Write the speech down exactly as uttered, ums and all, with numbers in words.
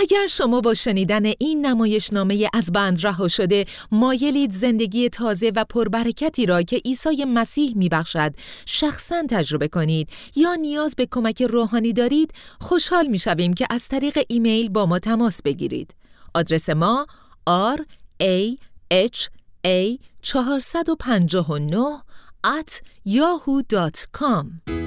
اگر شما با شنیدن این نمایشنامه از بند رها شده مایلید زندگی تازه و پربرکتی را که عیسی مسیح میبخشد شخصاً تجربه کنید یا نیاز به کمک روحانی دارید، خوشحال میشویم که از طریق ایمیل با ما تماس بگیرید. آدرس ما آر ای اچ ای چهارصد و پنجاه و نه ات یاهو دات کام.